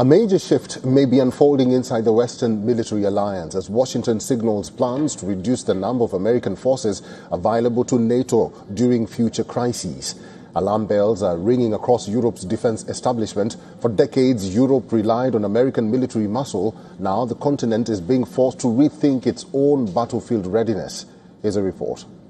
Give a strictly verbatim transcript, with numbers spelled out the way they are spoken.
A major shift may be unfolding inside the Western military alliance as Washington signals plans to reduce the number of American forces available to NATO during future crises. Alarm bells are ringing across Europe's defense establishment. For decades, Europe relied on American military muscle. Now the continent is being forced to rethink its own battlefield readiness. Here's a report.